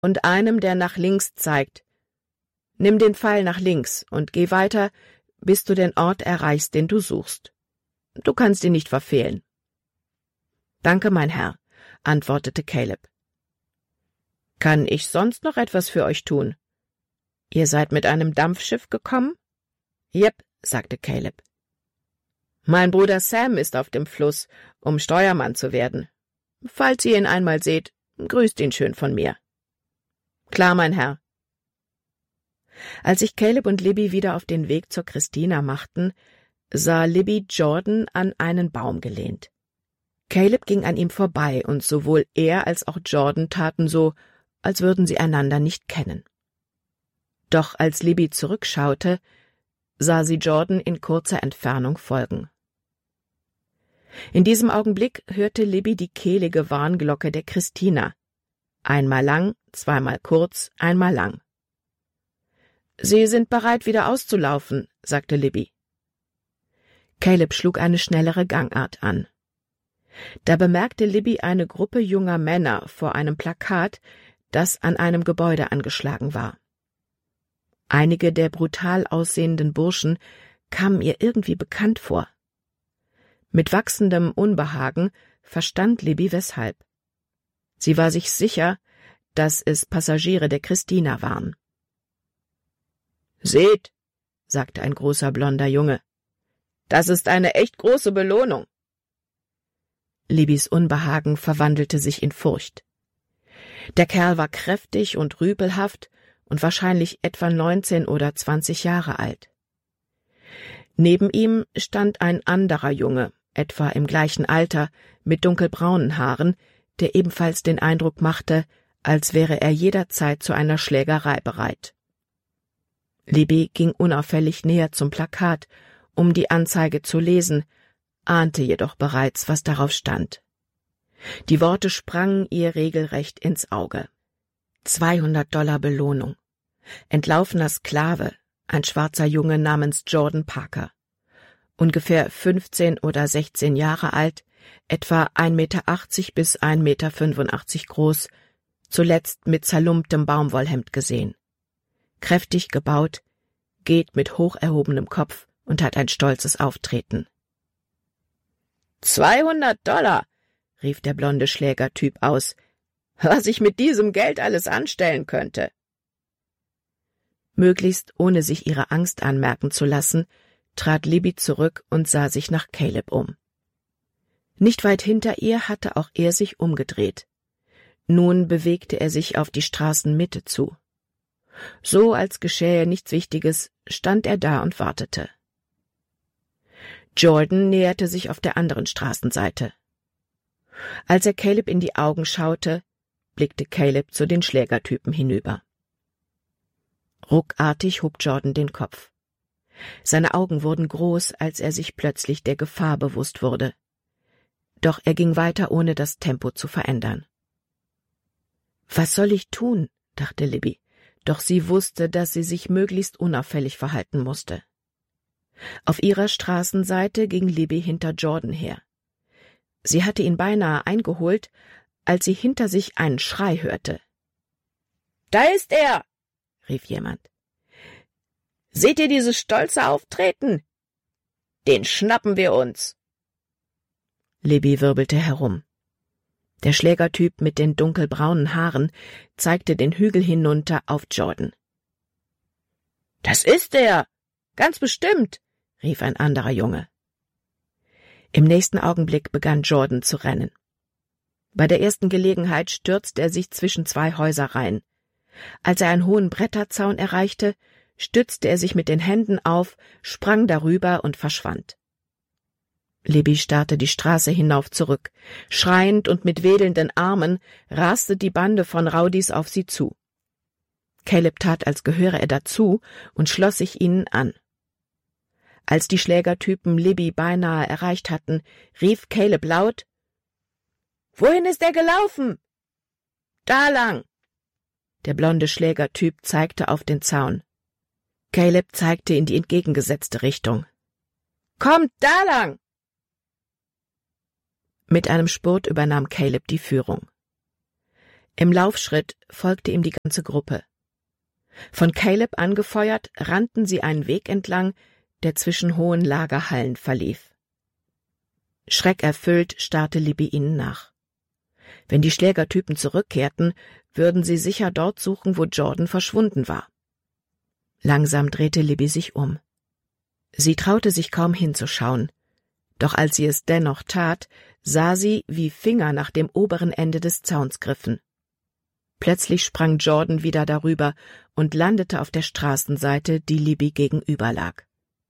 und einem, der nach links zeigt. Nimm den Pfeil nach links und geh weiter, bis du den Ort erreichst, den du suchst. Du kannst ihn nicht verfehlen. »Danke, mein Herr«, antwortete Caleb. »Kann ich sonst noch etwas für euch tun? Ihr seid mit einem Dampfschiff gekommen?« »Jep«, sagte Caleb. »Mein Bruder Sam ist auf dem Fluss, um Steuermann zu werden. Falls ihr ihn einmal seht, grüßt ihn schön von mir.« »Klar, mein Herr.« Als sich Caleb und Libby wieder auf den Weg zur Christina machten, sah Libby Jordan an einen Baum gelehnt. Caleb ging an ihm vorbei, und sowohl er als auch Jordan taten so, als würden sie einander nicht kennen. Doch als Libby zurückschaute, sah sie Jordan in kurzer Entfernung folgen. In diesem Augenblick hörte Libby die kehlige Warnglocke der Christina. Einmal lang, zweimal kurz, einmal lang. »Sie sind bereit, wieder auszulaufen«, sagte Libby. Caleb schlug eine schnellere Gangart an. Da bemerkte Libby eine Gruppe junger Männer vor einem Plakat, das an einem Gebäude angeschlagen war. Einige der brutal aussehenden Burschen kamen ihr irgendwie bekannt vor. Mit wachsendem Unbehagen verstand Libby weshalb. Sie war sich sicher, dass es Passagiere der Christina waren. »Seht«, sagte ein großer blonder Junge, »das ist eine echt große Belohnung.« Libbys Unbehagen verwandelte sich in Furcht. Der Kerl war kräftig und rüpelhaft und wahrscheinlich etwa 19 oder 20 Jahre alt. Neben ihm stand ein anderer Junge, etwa im gleichen Alter, mit dunkelbraunen Haaren, der ebenfalls den Eindruck machte, als wäre er jederzeit zu einer Schlägerei bereit. Libby ging unauffällig näher zum Plakat, um die Anzeige zu lesen, ahnte jedoch bereits, was darauf stand. Die Worte sprangen ihr regelrecht ins Auge. $200 Belohnung. Entlaufener Sklave, ein schwarzer Junge namens Jordan Parker. Ungefähr 15 oder 16 Jahre alt, etwa 1,80 Meter bis 1,85 Meter groß, zuletzt mit zerlumptem Baumwollhemd gesehen. Kräftig gebaut, geht mit hoch erhobenem Kopf und hat ein stolzes Auftreten. $200, rief der blonde Schlägertyp aus, was ich mit diesem Geld alles anstellen könnte. Möglichst ohne sich ihre Angst anmerken zu lassen, trat Libby zurück und sah sich nach Caleb um. Nicht weit hinter ihr hatte auch er sich umgedreht. Nun bewegte er sich auf die Straßenmitte zu. So, als geschähe nichts Wichtiges, stand er da und wartete. Jordan näherte sich auf der anderen Straßenseite. Als er Caleb in die Augen schaute, blickte Caleb zu den Schlägertypen hinüber. Ruckartig hob Jordan den Kopf. Seine Augen wurden groß, als er sich plötzlich der Gefahr bewusst wurde. Doch er ging weiter, ohne das Tempo zu verändern. »Was soll ich tun?« dachte Libby, doch sie wusste, dass sie sich möglichst unauffällig verhalten musste. Auf ihrer Straßenseite ging Libby hinter Jordan her. Sie hatte ihn beinahe eingeholt, als sie hinter sich einen Schrei hörte. »Da ist er!« rief jemand. »Seht ihr dieses stolze Auftreten? Den schnappen wir uns!« Libby wirbelte herum. Der Schlägertyp mit den dunkelbraunen Haaren zeigte den Hügel hinunter auf Jordan. »Das ist er! Ganz bestimmt!« rief ein anderer Junge. Im nächsten Augenblick begann Jordan zu rennen. Bei der ersten Gelegenheit stürzte er sich zwischen zwei Häuserreihen. Als er einen hohen Bretterzaun erreichte, stützte er sich mit den Händen auf, sprang darüber und verschwand. Libby starrte die Straße hinauf zurück. Schreiend und mit wedelnden Armen raste die Bande von Rowdies auf sie zu. Caleb tat, als gehöre er dazu, und schloss sich ihnen an. Als die Schlägertypen Libby beinahe erreicht hatten, rief Caleb laut: »Wohin ist er gelaufen?« »Da lang!« Der blonde Schlägertyp zeigte auf den Zaun. Caleb zeigte in die entgegengesetzte Richtung. »Kommt da lang!« Mit einem Spurt übernahm Caleb die Führung. Im Laufschritt folgte ihm die ganze Gruppe. Von Caleb angefeuert, rannten sie einen Weg entlang, der zwischen hohen Lagerhallen verlief. Schreckerfüllt starrte Libby ihnen nach. Wenn die Schlägertypen zurückkehrten, würden sie sicher dort suchen, wo Jordan verschwunden war. Langsam drehte Libby sich um. Sie traute sich kaum hinzuschauen, doch als sie es dennoch tat, sah sie, wie Finger nach dem oberen Ende des Zauns griffen. Plötzlich sprang Jordan wieder darüber und landete auf der Straßenseite, die Libby gegenüber lag.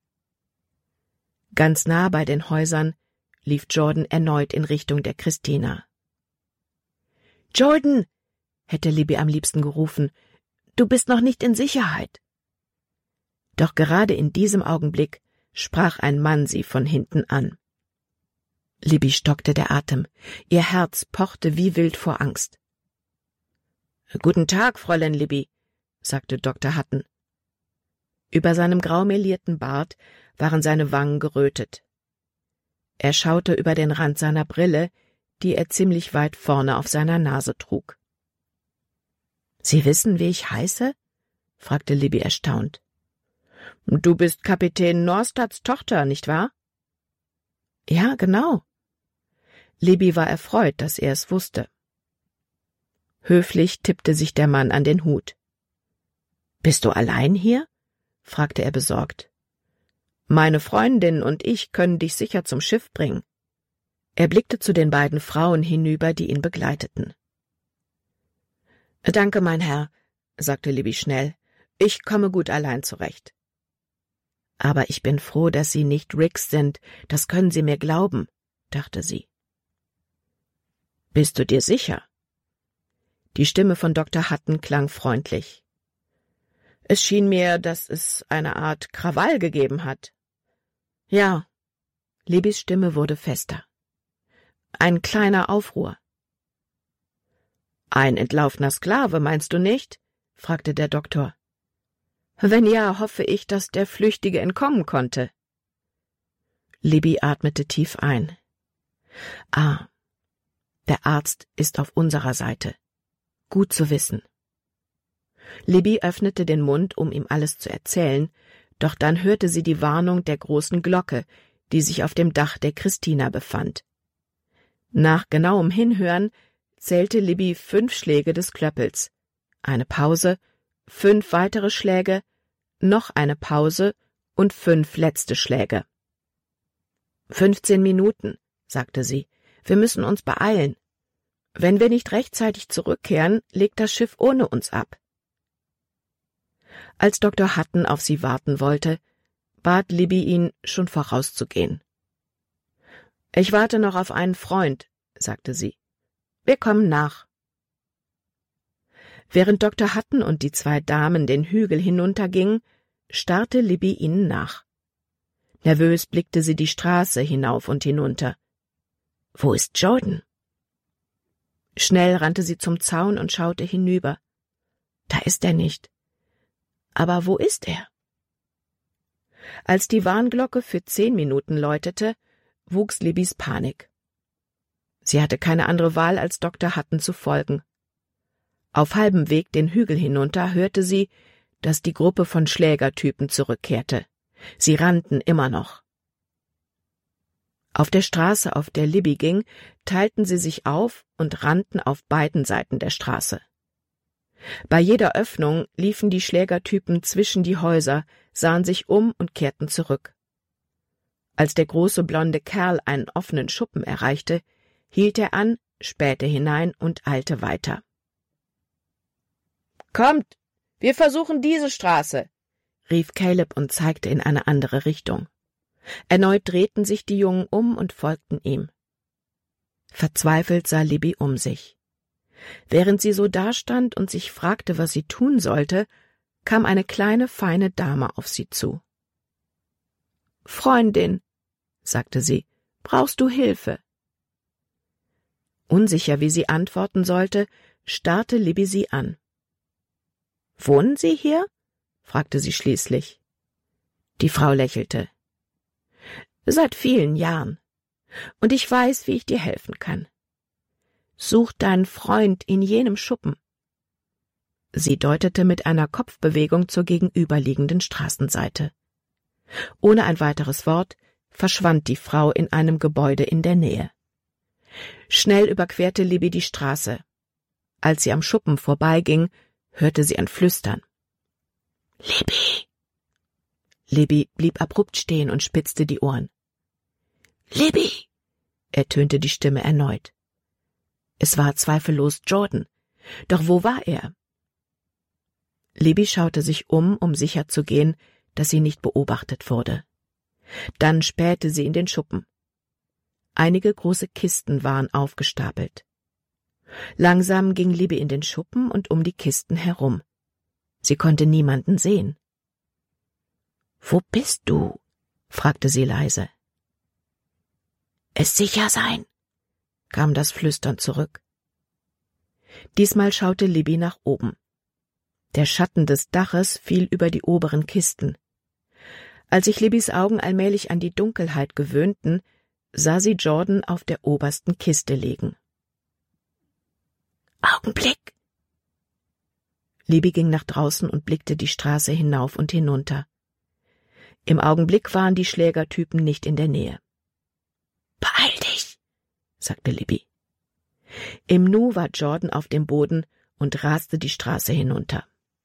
Ganz nah bei den Häusern lief Jordan erneut in Richtung der Christina. »Jordan«, hätte Libby am liebsten gerufen, »du bist noch nicht in Sicherheit.« Doch gerade in diesem Augenblick sprach ein Mann sie von hinten an. Libby stockte der Atem, ihr Herz pochte wie wild vor Angst. »Guten Tag, Fräulein Libby«, sagte Dr. Hutton. Über seinem graumelierten Bart waren seine Wangen gerötet. Er schaute über den Rand seiner Brille, die er ziemlich weit vorne auf seiner Nase trug. »Sie wissen, wie ich heiße?« fragte Libby erstaunt. »Du bist Kapitän Norstads Tochter, nicht wahr?« »Ja, genau.« Libby war erfreut, dass er es wusste. Höflich tippte sich der Mann an den Hut. »Bist du allein hier?« fragte er besorgt. »Meine Freundin und ich können dich sicher zum Schiff bringen.« Er blickte zu den beiden Frauen hinüber, die ihn begleiteten. »Danke, mein Herr«, sagte Libby schnell, »ich komme gut allein zurecht.« »Aber ich bin froh, dass Sie nicht Riggs sind, das können Sie mir glauben«, dachte sie. »Bist du dir sicher?« Die Stimme von Dr. Hutton klang freundlich. »Es schien mir, dass es eine Art Krawall gegeben hat.« »Ja.« Libbys Stimme wurde fester. »Ein kleiner Aufruhr.« »Ein entlaufener Sklave, meinst du nicht?« fragte der Doktor. »Wenn ja, hoffe ich, dass der Flüchtige entkommen konnte.« Libby atmete tief ein. »Ah, der Arzt ist auf unserer Seite. Gut zu wissen.« Libby öffnete den Mund, um ihm alles zu erzählen, doch dann hörte sie die Warnung der großen Glocke, die sich auf dem Dach der Christina befand. Nach genauem Hinhören zählte Libby 5 Schläge des Klöppels, eine Pause, 5 weitere Schläge, noch eine Pause und 5 letzte Schläge. 15 Minuten, sagte sie, wir müssen uns beeilen. Wenn wir nicht rechtzeitig zurückkehren, legt das Schiff ohne uns ab. Als Dr. Hutton auf sie warten wollte, bat Libby ihn, schon vorauszugehen. »Ich warte noch auf einen Freund«, sagte sie. »Wir kommen nach.« Während Dr. Hutton und die 2 Damen den Hügel hinuntergingen, starrte Libby ihnen nach. Nervös blickte sie die Straße hinauf und hinunter. »Wo ist Jordan?« Schnell rannte sie zum Zaun und schaute hinüber. »Da ist er nicht. Aber wo ist er?« Als die Warnglocke für 10 Minuten läutete, wuchs Libbys Panik. Sie hatte keine andere Wahl, als Dr. Hutton zu folgen. Auf halbem Weg den Hügel hinunter hörte sie, dass die Gruppe von Schlägertypen zurückkehrte. Sie rannten immer noch. Auf der Straße, auf der Libby ging, teilten sie sich auf und rannten auf beiden Seiten der Straße. Bei jeder Öffnung liefen die Schlägertypen zwischen die Häuser, sahen sich um und kehrten zurück. Als der große blonde Kerl einen offenen Schuppen erreichte, hielt er an, spähte hinein und eilte weiter. »Kommt, wir versuchen diese Straße«, rief Caleb und zeigte in eine andere Richtung. Erneut drehten sich die Jungen um und folgten ihm. Verzweifelt sah Libby um sich. Während sie so dastand und sich fragte, was sie tun sollte, kam eine kleine, feine Dame auf sie zu. »Freundin«, sagte sie, »brauchst du Hilfe?« Unsicher, wie sie antworten sollte, starrte Libby sie an. »Wohnen Sie hier?« fragte sie schließlich. Die Frau lächelte. »Seit vielen Jahren. Und ich weiß, wie ich dir helfen kann. »Such deinen Freund in jenem Schuppen.« Sie deutete mit einer Kopfbewegung zur gegenüberliegenden Straßenseite. Ohne ein weiteres Wort verschwand die Frau in einem Gebäude in der Nähe. Schnell überquerte Libby die Straße. Als sie am Schuppen vorbeiging, hörte sie ein Flüstern. »Libby!« Libby blieb abrupt stehen und spitzte die Ohren. »Libby!« ertönte die Stimme erneut. Es war zweifellos Jordan. Doch wo war er? Libby schaute sich um sicherzugehen, dass sie nicht beobachtet wurde. Dann spähte sie in den Schuppen. Einige große Kisten waren aufgestapelt. Langsam ging Libby in den Schuppen und um die Kisten herum. Sie konnte niemanden sehen. »Wo bist du?« fragte sie leise. »Es sicher sein«, kam das Flüstern zurück. Diesmal schaute Libby nach oben. Der Schatten des Daches fiel über die oberen Kisten. Als sich Libbys Augen allmählich an die Dunkelheit gewöhnten, sah sie Jordan auf der obersten Kiste liegen. »Augenblick!« Libby ging nach draußen und blickte die Straße hinauf und hinunter. Im Augenblick waren die Schlägertypen nicht in der Nähe. »Beeil dich«, sagte Libby. Im Nu war Jordan auf dem Boden und raste die Straße hinunter.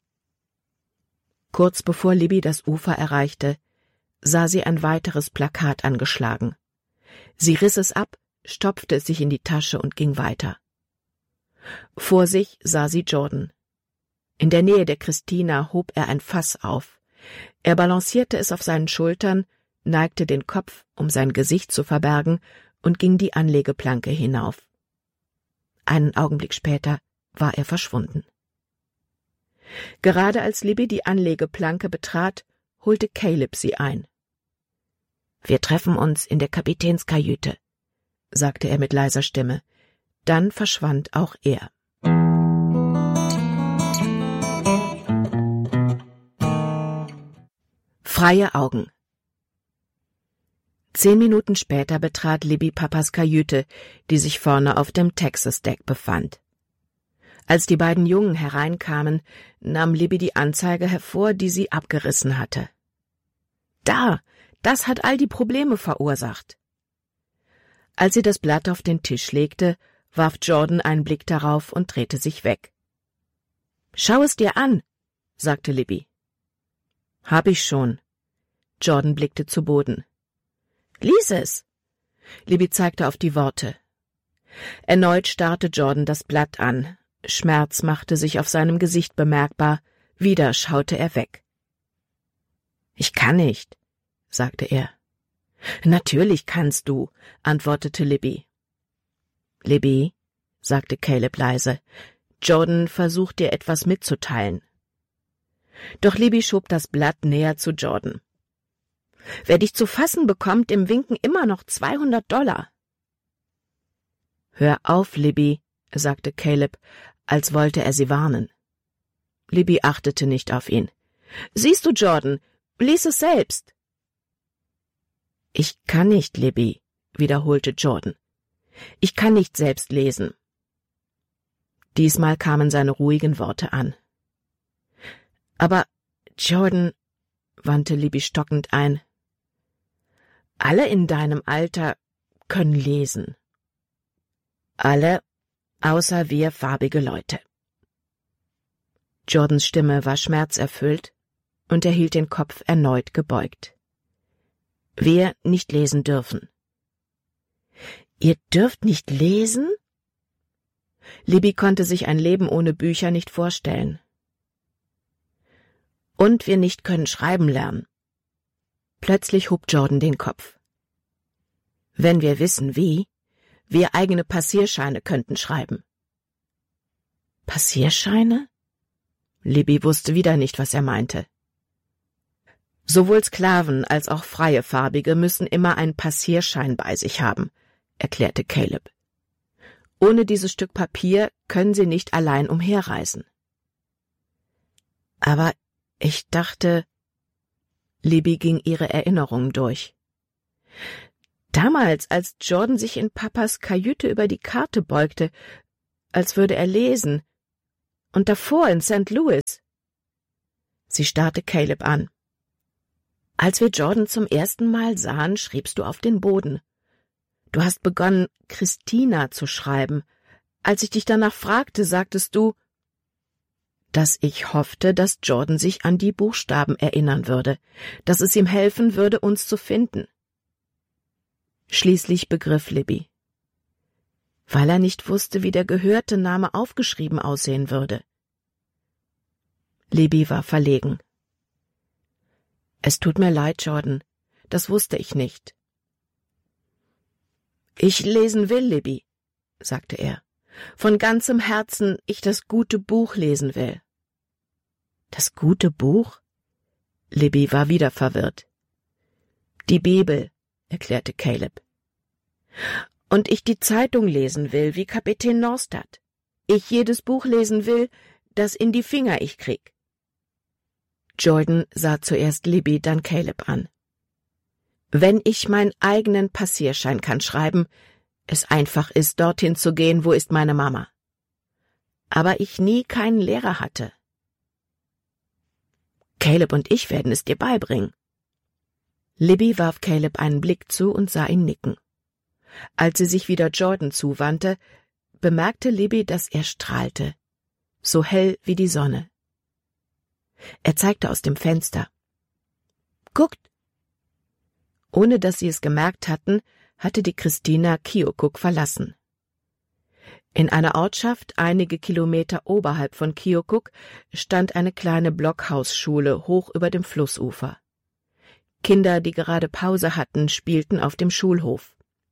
Kurz bevor Libby das Ufer erreichte, sah sie ein weiteres Plakat angeschlagen. Sie riss es ab, stopfte es sich in die Tasche und ging weiter. Vor sich sah sie Jordan. In der Nähe der Christina hob er ein Fass auf. Er balancierte es auf seinen Schultern, neigte den Kopf, um sein Gesicht zu verbergen, und ging die Anlegeplanke hinauf. Einen Augenblick später war er verschwunden. Gerade als Libby die Anlegeplanke betrat, holte Caleb sie ein. »Wir treffen uns in der Kapitänskajüte«, sagte er mit leiser Stimme. Dann verschwand auch er. Freie Augen. 10 Minuten später betrat Libby Papas Kajüte, die sich vorne auf dem Texas-Deck befand. Als die beiden Jungen hereinkamen, nahm Libby die Anzeige hervor, die sie abgerissen hatte. »Da, das hat all die Probleme verursacht.« Als sie das Blatt auf den Tisch legte, warf Jordan einen Blick darauf und drehte sich weg. »Schau es dir an«, sagte Libby. »Hab ich schon.« Jordan blickte zu Boden. »Lies es!« Libby zeigte auf die Worte. Erneut starrte Jordan das Blatt an. Schmerz machte sich auf seinem Gesicht bemerkbar. Wieder schaute er weg. »Ich kann nicht«, sagte er. »Natürlich kannst du«, antwortete Libby. »Libby«, sagte Caleb leise, »Jordan versucht dir etwas mitzuteilen.« Doch Libby schob das Blatt näher zu Jordan. »Wer dich zu fassen bekommt, im Winken immer noch $200. »Hör auf, Libby«, sagte Caleb, als wollte er sie warnen. Libby achtete nicht auf ihn. »Siehst du, Jordan, lies es selbst.« »Ich kann nicht, Libby«, wiederholte Jordan. »Ich kann nicht selbst lesen.« Diesmal kamen seine ruhigen Worte an. »Aber, Jordan«, wandte Libby stockend ein, »alle in deinem Alter können lesen. Alle, außer wir farbige Leute.« Jordans Stimme war schmerzerfüllt, und er hielt den Kopf erneut gebeugt. »Wir nicht lesen dürfen.« »Ihr dürft nicht lesen?« Libby konnte sich ein Leben ohne Bücher nicht vorstellen. »Und wir nicht können schreiben lernen.« Plötzlich hob Jordan den Kopf. »Wenn wir wissen, wie, wir eigene Passierscheine könnten schreiben.« »Passierscheine?« Libby wusste wieder nicht, was er meinte. »Sowohl Sklaven als auch freie Farbige müssen immer einen Passierschein bei sich haben«, erklärte Caleb. »Ohne dieses Stück Papier können sie nicht allein umherreisen.« »Aber ich dachte...« Libby ging ihre Erinnerungen durch. »Damals, als Jordan sich in Papas Kajüte über die Karte beugte, als würde er lesen. Und davor in St. Louis. Sie starrte Caleb an. Als wir Jordan zum ersten Mal sahen, schriebst du auf den Boden. Du hast begonnen, Christina zu schreiben. Als ich dich danach fragte, sagtest du, dass ich hoffte, dass Jordan sich an die Buchstaben erinnern würde, dass es ihm helfen würde, uns zu finden. Schließlich begriff Libby. Weil er nicht wusste, wie der gehörte Name aufgeschrieben aussehen würde. Libby war verlegen. Es tut mir leid, Jordan, das wusste ich nicht. Ich lesen will, Libby, sagte er. Von ganzem Herzen ich das gute Buch lesen will. Das gute Buch? Libby war wieder verwirrt. Die Bibel, erklärte Caleb. Und ich die Zeitung lesen will, wie Kapitän Norstad. Ich jedes Buch lesen will, das in die Finger ich krieg. Jordan sah zuerst Libby, dann Caleb an. Wenn ich meinen eigenen Passierschein kann schreiben, es einfach ist, dorthin zu gehen, wo ist meine Mama. Aber ich nie keinen Lehrer hatte. Caleb und ich werden es dir beibringen. Libby warf Caleb einen Blick zu und sah ihn nicken. Als sie sich wieder Jordan zuwandte, bemerkte Libby, dass er strahlte, so hell wie die Sonne. Er zeigte aus dem Fenster. »Guckt!« Ohne dass sie es gemerkt hatten, hatte die Christina Keokuk verlassen. In einer Ortschaft, einige Kilometer oberhalb von Keokuk, stand eine kleine Blockhausschule hoch über dem Flussufer. Kinder, die gerade Pause hatten, spielten auf dem Schulhof.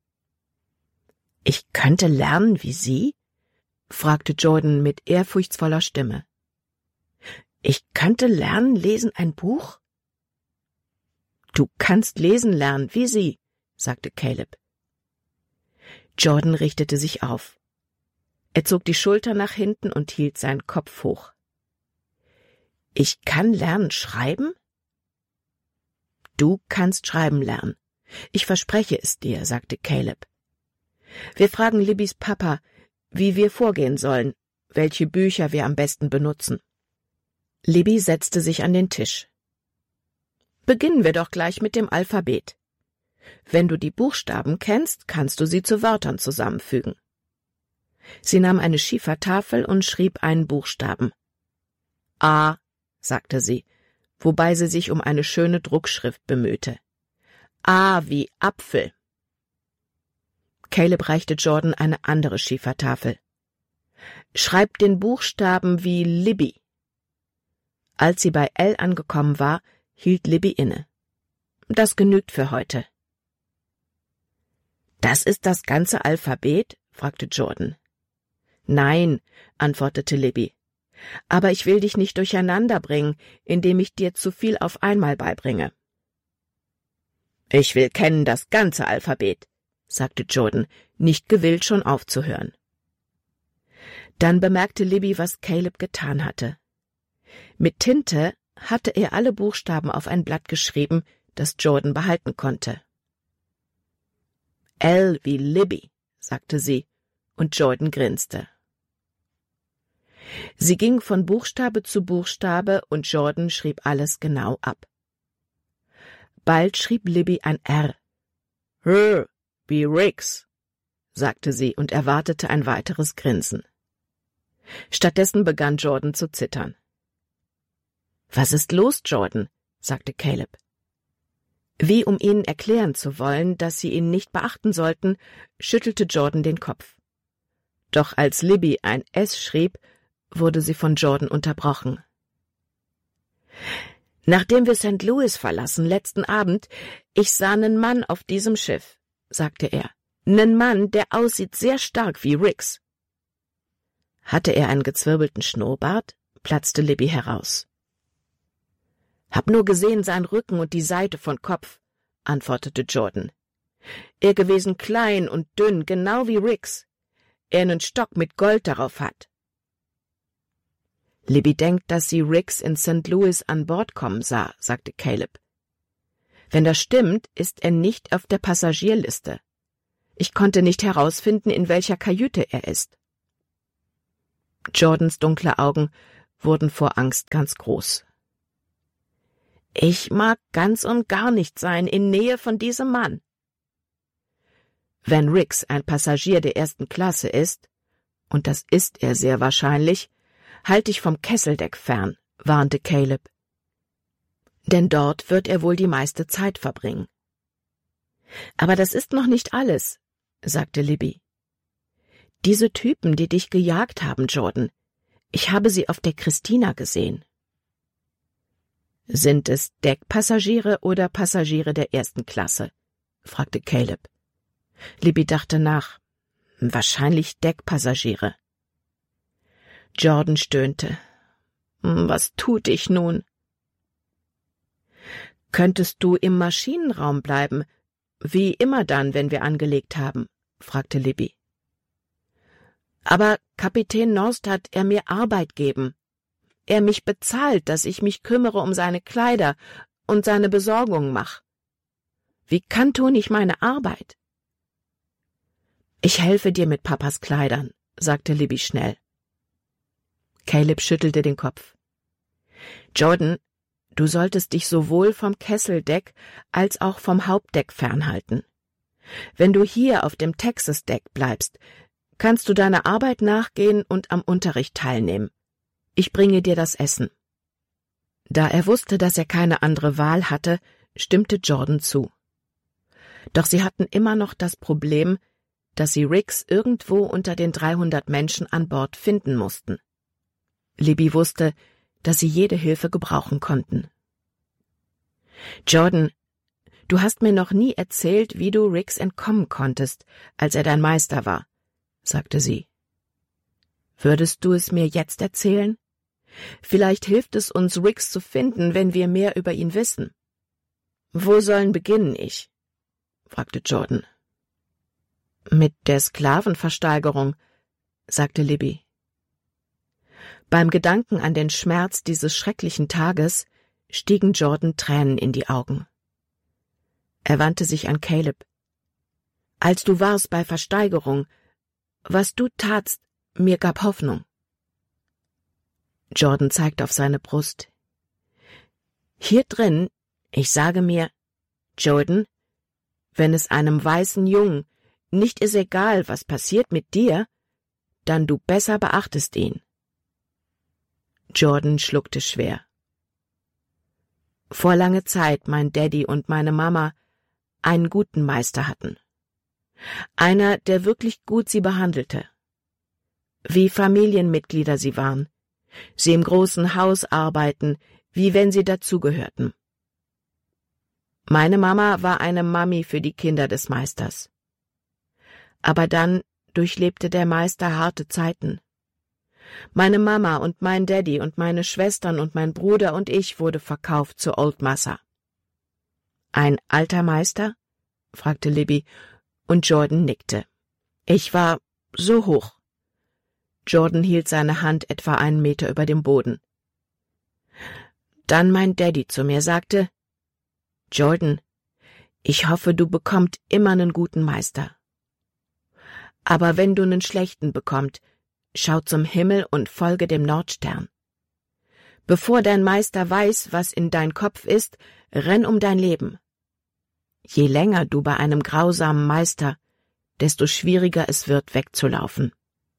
»Ich könnte lernen wie Sie?« fragte Jordan mit ehrfurchtsvoller Stimme. »Ich könnte lernen, lesen ein Buch?« »Du kannst lesen lernen, wie Sie«, sagte Caleb. Jordan richtete sich auf. Er zog die Schulter nach hinten und hielt seinen Kopf hoch. »Ich kann lernen schreiben?« »Du kannst schreiben lernen. Ich verspreche es dir«, sagte Caleb. »Wir fragen Libbys Papa, wie wir vorgehen sollen, welche Bücher wir am besten benutzen.« Libby setzte sich an den Tisch. »Beginnen wir doch gleich mit dem Alphabet. Wenn du die Buchstaben kennst, kannst du sie zu Wörtern zusammenfügen.« Sie nahm eine Schiefertafel und schrieb einen Buchstaben. »A«, sagte sie, wobei sie sich um eine schöne Druckschrift bemühte. »A wie Apfel.« Caleb reichte Jordan eine andere Schiefertafel. »Schreib den Buchstaben wie Libby.« Als sie bei L angekommen war, hielt Libby inne. »Das genügt für heute.« »Das ist das ganze Alphabet?« fragte Jordan. »Nein«, antwortete Libby, »aber ich will dich nicht durcheinander bringen, indem ich dir zu viel auf einmal beibringe.« »Ich will kennen das ganze Alphabet«, sagte Jordan, nicht gewillt, schon aufzuhören. Dann bemerkte Libby, was Caleb getan hatte. Mit Tinte hatte er alle Buchstaben auf ein Blatt geschrieben, das Jordan behalten konnte. »L wie Libby«, sagte sie, und Jordan grinste. Sie ging von Buchstabe zu Buchstabe und Jordan schrieb alles genau ab. Bald schrieb Libby ein R. »R wie Riggs«, sagte sie und erwartete ein weiteres Grinsen. Stattdessen begann Jordan zu zittern. »Was ist los, Jordan?« sagte Caleb. Wie um ihnen erklären zu wollen, dass sie ihn nicht beachten sollten, schüttelte Jordan den Kopf. Doch als Libby ein S schrieb, wurde sie von Jordan unterbrochen. »Nachdem wir St. Louis verlassen, letzten Abend, ich sah nen Mann auf diesem Schiff«, sagte er. »Nen Mann, der aussieht sehr stark wie Riggs.« Hatte er einen gezwirbelten Schnurrbart? Platzte Libby heraus. »Hab nur gesehen seinen Rücken und die Seite von Kopf«, antwortete Jordan. »Er gewesen klein und dünn, genau wie Riggs. Er nen Stock mit Gold darauf hat.« »Libby denkt, dass sie Riggs in St. Louis an Bord kommen sah«, sagte Caleb. »Wenn das stimmt, ist er nicht auf der Passagierliste. Ich konnte nicht herausfinden, in welcher Kajüte er ist.« Jordans dunkle Augen wurden vor Angst ganz groß. »Ich mag ganz und gar nicht sein in Nähe von diesem Mann.« »Wenn Riggs ein Passagier der 1. Klasse ist, und das ist er sehr wahrscheinlich, halt dich vom Kesseldeck fern«, warnte Caleb. »Denn dort wird er wohl die meiste Zeit verbringen.« »Aber das ist noch nicht alles«, sagte Libby. »Diese Typen, die dich gejagt haben, Jordan, ich habe sie auf der Christina gesehen.« »Sind es Deckpassagiere oder Passagiere der 1. Klasse?« fragte Caleb. Libby dachte nach. »Wahrscheinlich Deckpassagiere.« Jordan stöhnte. »Was tut ich nun?« »Könntest du im Maschinenraum bleiben, wie immer dann, wenn wir angelegt haben?« fragte Libby. »Aber Kapitän Norst hat er mir Arbeit geben. Er mich bezahlt, dass ich mich kümmere um seine Kleider und seine Besorgung mach. Wie kann tun ich meine Arbeit?« »Ich helfe dir mit Papas Kleidern«, sagte Libby schnell. Caleb schüttelte den Kopf. »Jordan, du solltest dich sowohl vom Kesseldeck als auch vom Hauptdeck fernhalten. Wenn du hier auf dem Texas-Deck bleibst, kannst du deiner Arbeit nachgehen und am Unterricht teilnehmen. Ich bringe dir das Essen.« Da er wusste, dass er keine andere Wahl hatte, stimmte Jordan zu. Doch sie hatten immer noch das Problem, dass sie Riggs irgendwo unter den 300 Menschen an Bord finden mussten. Libby wusste, dass sie jede Hilfe gebrauchen konnten. »Jordan, du hast mir noch nie erzählt, wie du Riggs entkommen konntest, als er dein Meister war«, sagte sie. »Würdest du es mir jetzt erzählen? Vielleicht hilft es uns, Riggs zu finden, wenn wir mehr über ihn wissen.« »Wo sollen beginnen ich?« fragte Jordan. »Mit der Sklavenversteigerung«, sagte Libby. Beim Gedanken an den Schmerz dieses schrecklichen Tages stiegen Jordan Tränen in die Augen. Er wandte sich an Caleb. »Als du warst bei Versteigerung, was du tatst, mir gab Hoffnung.« Jordan zeigte auf seine Brust. »Hier drin, ich sage mir, Jordan, wenn es einem weißen Jungen nicht ist egal, was passiert mit dir, dann du besser beachtest ihn.« Jordan schluckte schwer. »Vor langer Zeit mein Daddy und meine Mama einen guten Meister hatten. Einer, der wirklich gut sie behandelte. Wie Familienmitglieder sie waren. Sie im großen Haus arbeiten, wie wenn sie dazugehörten. Meine Mama war eine Mami für die Kinder des Meisters. Aber dann durchlebte der Meister harte Zeiten. Meine Mama und mein Daddy und meine Schwestern und mein Bruder und ich wurde verkauft zu Old Massa.« »Ein alter Meister?« fragte Libby, und Jordan nickte. »Ich war so hoch.« Jordan hielt seine Hand etwa 1 Meter über dem Boden. Dann mein Daddy zu mir sagte, »Jordan, ich hoffe, du bekommst immer einen guten Meister. Aber wenn du einen schlechten bekommst, schau zum Himmel und folge dem Nordstern. Bevor dein Meister weiß, was in dein Kopf ist, renn um dein Leben. Je länger du bei einem grausamen Meister, desto schwieriger es wird, wegzulaufen.«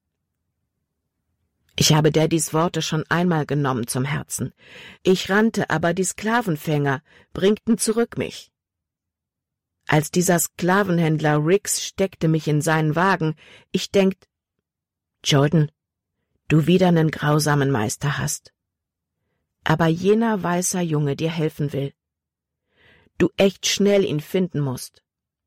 Ich habe Daddys Worte schon einmal genommen zum Herzen. Ich rannte, aber die Sklavenfänger bringten zurück mich. Als dieser Sklavenhändler Riggs steckte mich in seinen Wagen, ich denkt, Jordan, du wieder einen grausamen Meister hast. Aber jener weißer Junge dir helfen will. Du echt schnell ihn finden musst.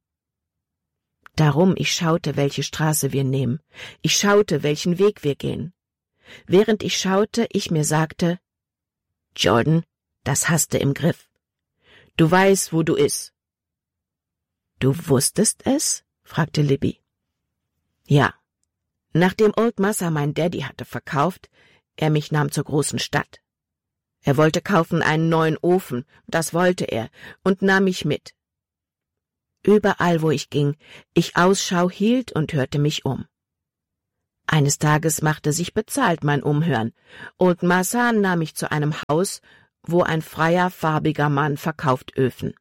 Darum ich schaute, welche Straße wir nehmen. Ich schaute, welchen Weg wir gehen. Während ich schaute, ich mir sagte, Jordan, das hast du im Griff. Du weißt, wo du ist. »Du wusstest es?« fragte Libby. »Ja. Nachdem Old Massa mein Daddy hatte verkauft, er mich nahm zur großen Stadt. Er wollte kaufen einen neuen Ofen, das wollte er, und nahm mich mit. Überall, wo ich ging, ich Ausschau hielt und hörte mich um. Eines Tages machte sich bezahlt mein Umhören. Old Massa nahm mich zu einem Haus, wo ein freier, farbiger Mann verkauft Öfen.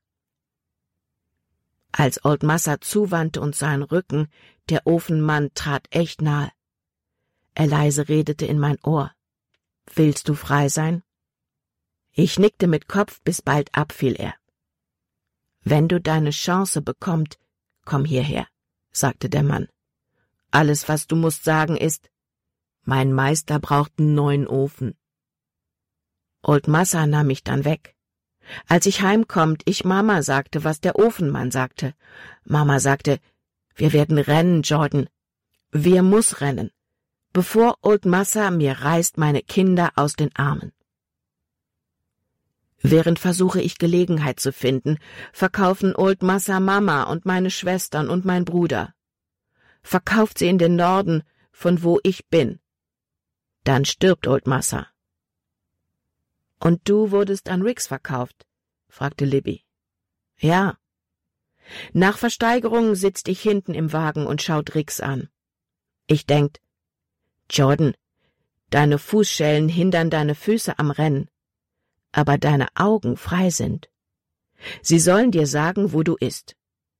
Als Old Massa zuwandte und seinen Rücken, der Ofenmann trat echt nahe. Er leise redete in mein Ohr. »Willst du frei sein?« Ich nickte mit Kopf, bis bald abfiel er. »Wenn du deine Chance bekommst, komm hierher«, sagte der Mann. »Alles, was du musst sagen, ist, mein Meister braucht einen neuen Ofen.« Old Massa nahm mich dann weg. Als ich heimkommt, ich Mama sagte, was der Ofenmann sagte. Mama sagte, wir werden rennen, Jordan. Wir muss rennen, bevor Old Massa mir reißt meine Kinder aus den Armen. Während versuche ich Gelegenheit zu finden, verkaufen Old Massa Mama und meine Schwestern und mein Bruder. Verkauft sie in den Norden, von wo ich bin. Dann stirbt Old Massa. »Und du wurdest an Rix verkauft?« fragte Libby. »Ja.« Nach Versteigerung sitzt ich hinten im Wagen und schaut Rix an. Ich denkt, »Jordan, deine Fußschellen hindern deine Füße am Rennen, aber deine Augen frei sind. Sie sollen dir sagen, wo du ist.«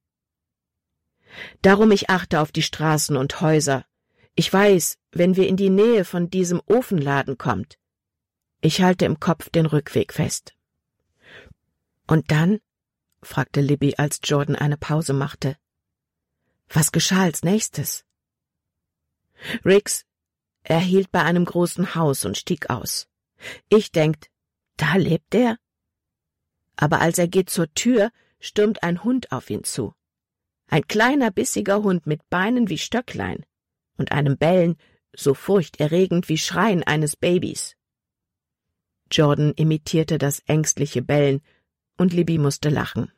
Darum ich achte auf die Straßen und Häuser. Ich weiß, wenn wir in die Nähe von diesem Ofenladen kommt. Ich halte im Kopf den Rückweg fest. »Und dann?« fragte Libby, als Jordan eine Pause machte. »Was geschah als nächstes?« Rix, er hielt bei einem großen Haus und stieg aus. Ich denkt, da lebt er? Aber als er geht zur Tür, stürmt ein Hund auf ihn zu. Ein kleiner, bissiger Hund mit Beinen wie Stöcklein und einem Bellen, so furchterregend wie Schreien eines Babys. Jordan imitierte das ängstliche Bellen, und Libby musste lachen.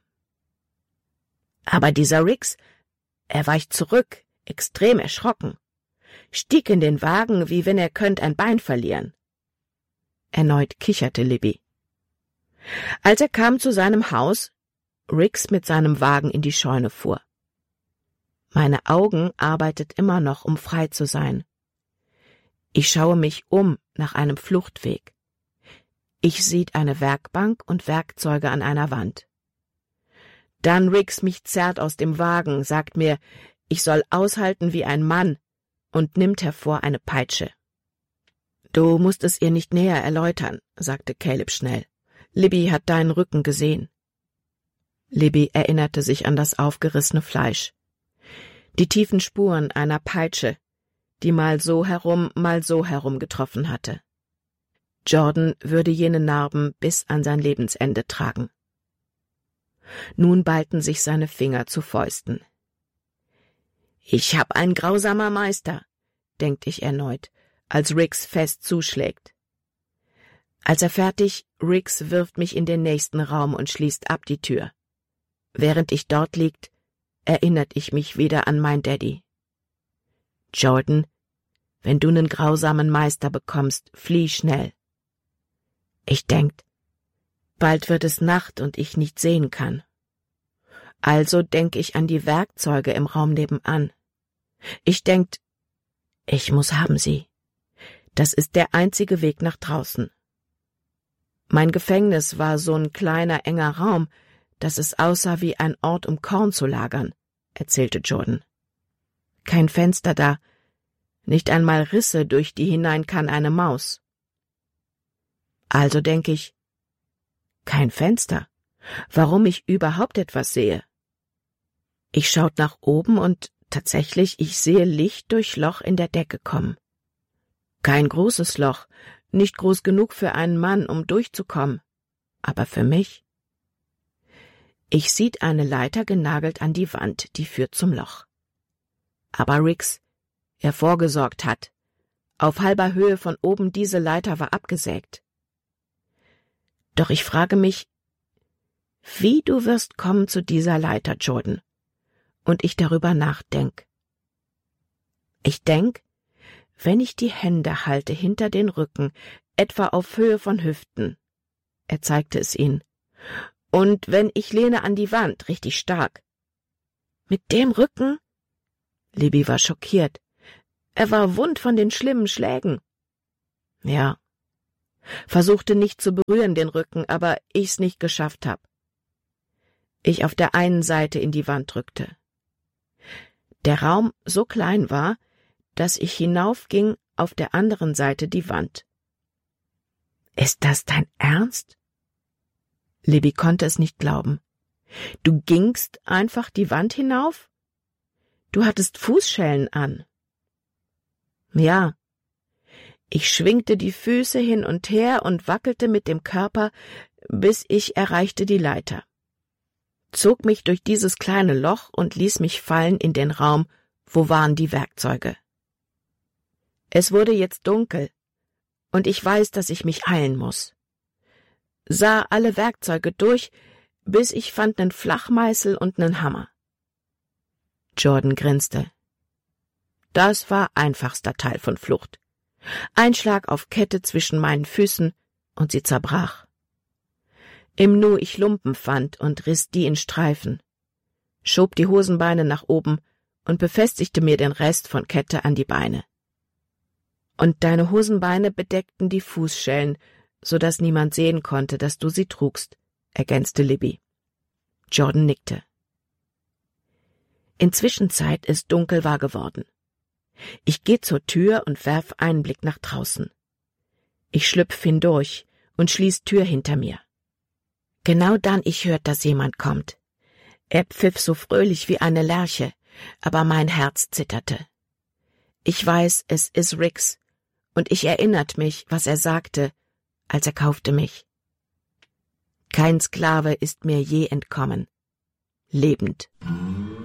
Aber dieser Rix, er weicht zurück, extrem erschrocken, stieg in den Wagen, wie wenn er könnt ein Bein verlieren. Erneut kicherte Libby. Als er kam zu seinem Haus, Rix mit seinem Wagen in die Scheune fuhr. Meine Augen arbeitet immer noch, um frei zu sein. Ich schaue mich um nach einem Fluchtweg. Ich sieht eine Werkbank und Werkzeuge an einer Wand. Dann Rix mich zerrt aus dem Wagen, sagt mir, ich soll aushalten wie ein Mann und nimmt hervor eine Peitsche. »Du musst es ihr nicht näher erläutern«, sagte Caleb schnell. »Libby hat deinen Rücken gesehen.« Libby erinnerte sich an das aufgerissene Fleisch. Die tiefen Spuren einer Peitsche, die mal so herum getroffen hatte. Jordan würde jene Narben bis an sein Lebensende tragen. Nun ballten sich seine Finger zu Fäusten. »Ich hab ein grausamer Meister«, denkt ich erneut, als Rix fest zuschlägt. Als er fertig, Rix wirft mich in den nächsten Raum und schließt ab die Tür. Während ich dort liegt, erinnert ich mich wieder an mein Daddy. »Jordan, wenn du nen grausamen Meister bekommst, flieh schnell.« Ich denkt, bald wird es Nacht und ich nicht sehen kann. Also denk ich an die Werkzeuge im Raum nebenan. Ich denkt, ich muss haben sie. Das ist der einzige Weg nach draußen. Mein Gefängnis war so ein kleiner, enger Raum, dass es aussah wie ein Ort, um Korn zu lagern, erzählte Jordan. Kein Fenster da, nicht einmal Risse, durch die hinein kann eine Maus. Also denk ich, kein Fenster, warum ich überhaupt etwas sehe. Ich schaut nach oben und tatsächlich, ich sehe Licht durch Loch in der Decke kommen. Kein großes Loch, nicht groß genug für einen Mann, um durchzukommen, aber für mich. Ich sieht eine Leiter genagelt an die Wand, die führt zum Loch. Aber Rix, er vorgesorgt hat, auf halber Höhe von oben diese Leiter war abgesägt. Doch ich frage mich, wie du wirst kommen zu dieser Leiter, Jordan, und ich darüber nachdenk. Ich denk, wenn ich die Hände halte hinter den Rücken, etwa auf Höhe von Hüften, er zeigte es ihnen, und wenn ich lehne an die Wand, richtig stark. Mit dem Rücken? Libby war schockiert. Er war wund von den schlimmen Schlägen. Ja. Versuchte nicht zu berühren den Rücken, aber ich's nicht geschafft hab. Ich auf der einen Seite in die Wand drückte. Der Raum so klein war, dass ich hinaufging auf der anderen Seite die Wand. »Ist das dein Ernst?« Libby konnte es nicht glauben. »Du gingst einfach die Wand hinauf? Du hattest Fußschellen an.« »Ja.« Ich schwingte die Füße hin und her und wackelte mit dem Körper, bis ich erreichte die Leiter, zog mich durch dieses kleine Loch und ließ mich fallen in den Raum, wo waren die Werkzeuge. Es wurde jetzt dunkel, und ich weiß, dass ich mich eilen muss. Sah alle Werkzeuge durch, bis ich fand nen Flachmeißel und nen Hammer. Jordan grinste. Das war einfachster Teil von Flucht. Ein Schlag auf Kette zwischen meinen Füßen, und sie zerbrach. Im Nu ich Lumpen fand und riss die in Streifen, schob die Hosenbeine nach oben und befestigte mir den Rest von Kette an die Beine. Und deine Hosenbeine bedeckten die Fußschellen, so dass niemand sehen konnte, dass du sie trugst, ergänzte Libby. Jordan nickte. Inzwischen ist dunkel war geworden. Ich geh zur Tür und werf einen Blick nach draußen. Ich schlüpf hindurch und schließ Tür hinter mir. Genau dann ich hört, dass jemand kommt. Er pfiff so fröhlich wie eine Lerche, aber mein Herz zitterte. Ich weiß, es ist Rix, und ich erinnert mich, was er sagte, als er kaufte mich. Kein Sklave ist mir je entkommen. Lebend.